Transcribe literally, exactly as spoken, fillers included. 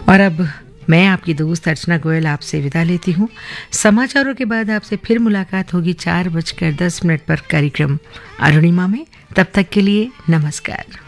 और अब मैं आपकी दोस्त अर्चना गोयल आपसे विदा लेती हूँ। समाचारों के बाद आपसे फिर मुलाकात होगी चार बजकर दस मिनट पर कार्यक्रम अरुणिमा में। तब तक के लिए नमस्कार।